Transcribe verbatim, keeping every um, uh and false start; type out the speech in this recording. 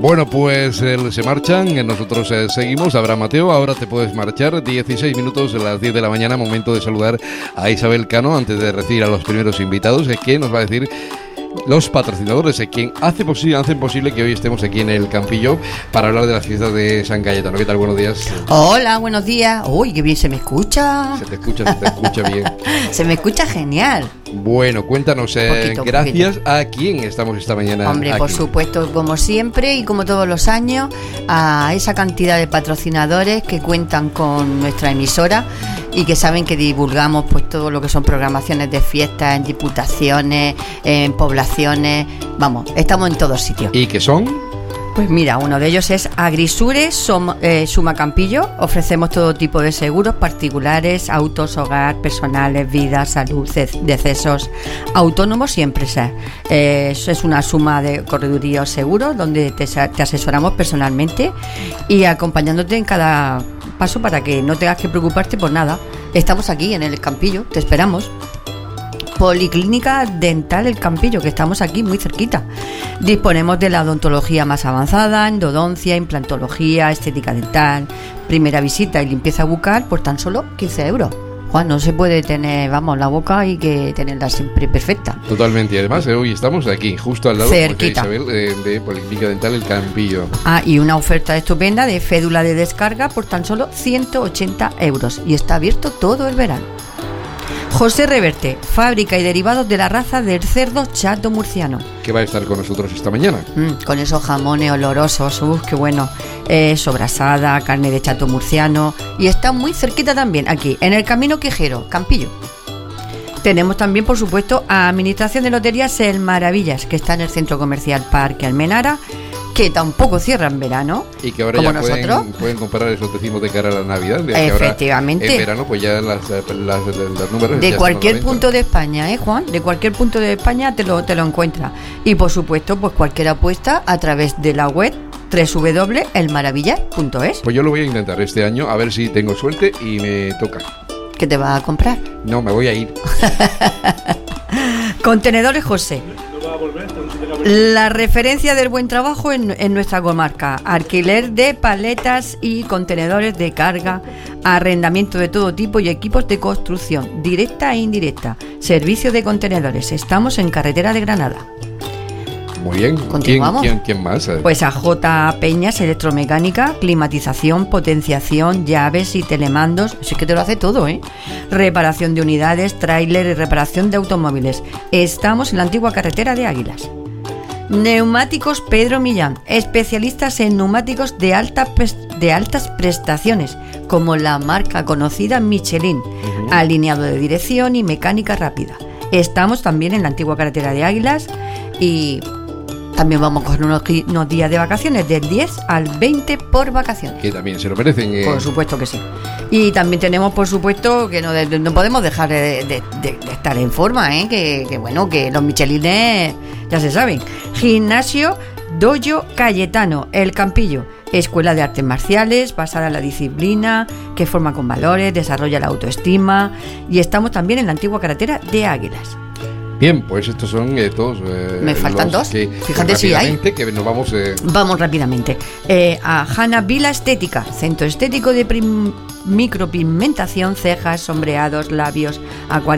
Bueno, pues eh, se marchan, nosotros eh, seguimos. Abraham Mateo, ahora te puedes marchar. dieciséis minutos a las diez de la mañana, momento de saludar a Isabel Cano antes de recibir a los primeros invitados, eh, que nos va a decir los patrocinadores, eh, quien hace posible, hacen posible que hoy estemos aquí en el Campillo para hablar de las fiestas de San Cayetano. ¿Qué tal? Buenos días. Hola, buenos días. Uy, qué bien se me escucha. Se te escucha, se te escucha bien. Se me escucha genial. Bueno, cuéntanos, eh, Poquito, gracias poquito. a quién estamos esta mañana. Hombre, aquí. por supuesto, como siempre y como todos los años, a esa cantidad de patrocinadores que cuentan con nuestra emisora y que saben que divulgamos pues todo lo que son programaciones de fiestas en diputaciones, en poblaciones. Vamos, estamos en todos sitios. ¿Y qué son? Pues mira, uno de ellos es Agrisure Som, eh, Suma Campillo. Ofrecemos todo tipo de seguros particulares, autos, hogar, personales, vida, salud, decesos, autónomos y empresas. Eh, es una suma de correduría seguros donde te, te asesoramos personalmente y acompañándote en cada paso para que no tengas que preocuparte por nada. Estamos aquí en el Campillo, te esperamos. Policlínica Dental El Campillo, que estamos aquí muy cerquita. Disponemos de la odontología más avanzada, endodoncia, implantología, estética dental, primera visita y limpieza bucal por tan solo quince euros. Juan, no se puede tener, vamos, la boca hay que tenerla siempre perfecta. Totalmente, y además eh, hoy estamos aquí, justo al lado cerquita. de Isabel, eh, de Policlínica Dental El Campillo. Ah, y una oferta estupenda de fédula de descarga por tan solo ciento ochenta euros y está abierto todo el verano. José Reverte, fábrica y derivados de la raza del cerdo chato murciano. Que va a estar con nosotros esta mañana. Mm, con esos jamones olorosos, uff, qué bueno. Eh, sobrasada, carne de chato murciano. Y está muy cerquita también, aquí, en el Camino Quijero, Campillo. Tenemos también, por supuesto, a Administración de Loterías El Maravillas, que está en el Centro Comercial Parque Almenara, que tampoco cierra en verano. Y que ahora como ya nosotros. pueden, pueden comprar esos decimos de cara a la Navidad. De que Efectivamente. ahora en verano, pues ya las, las, las, las números. De ya cualquier están a la punto de España, ¿eh, Juan? De cualquier punto de España te lo, te lo encuentras. Y por supuesto, pues cualquier apuesta a través de la web doble u doble u doble u punto el maravillas punto es. Pues yo lo voy a intentar este año, a ver si tengo suerte y me toca. ¿Qué te vas a comprar? No, me voy a ir. Contenedores José. La referencia del buen trabajo en, en nuestra comarca. Alquiler de paletas y contenedores de carga, arrendamiento de todo tipo y equipos de construcción, directa e indirecta. Servicio de contenedores. Estamos en carretera de Granada. Muy bien. ¿Quién, ¿Continuamos? quién, quién más? Pues a J. Peñas Electromecánica, climatización, potenciación, llaves y telemandos. Sí que te lo hace todo, ¿eh? Reparación de unidades, tráiler y reparación de automóviles. Estamos en la antigua carretera de Águilas. Neumáticos Pedro Millán, especialistas en neumáticos de, alta, de altas prestaciones, como la marca conocida Michelin, uh-huh. Alineado de dirección y mecánica rápida. Estamos también en la antigua carretera de Águilas y también vamos con unos, unos días de vacaciones del diez al veinte por vacaciones. Que también se lo merecen. Eh. Por supuesto que sí. Y también tenemos, por supuesto, que no, no podemos dejar de, de, de, de estar en forma, ¿eh? que, que bueno, que los michelines ya se saben. Gimnasio Dojo Cayetano, El Campillo. Escuela de artes marciales, basada en la disciplina, que forma con valores, desarrolla la autoestima. Y estamos también en la antigua carretera de Águilas. Bien, pues estos son eh, todos. Eh, Me faltan dos. Que, Fíjate si hay. Que nos vamos. Eh... Vamos rápidamente. Eh, a Hanna Vila Estética, centro estético de prim- micropigmentación, cejas, sombreados, labios, acuarela.